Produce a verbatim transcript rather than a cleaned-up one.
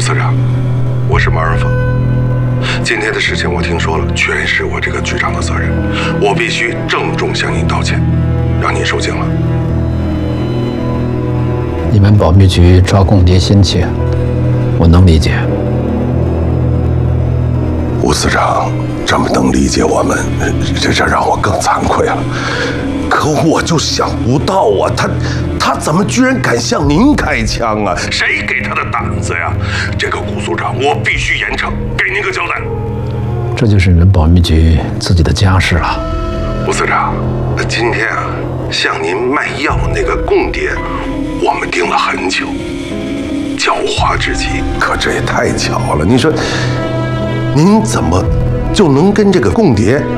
司长，我是马尔峰。今天的事情我听说了，全是我这个局长的责任，我必须郑重向您道歉，让您受惊了。 你们保密局抓共谍心切，我能理解。 吴司长这么能理解我们，这这让我更惭愧了。可我就想不到啊，他他怎么居然敢向您开枪啊？谁给他的胆子呀？这个顾组长，我必须严惩，给您个交代。 这就是你们保密局自己的家事了。 吴司长，今天啊，向您卖药那个共谍，我们盯了很久，狡猾至极。可这也太巧了，你说，您怎么就能跟这个共谍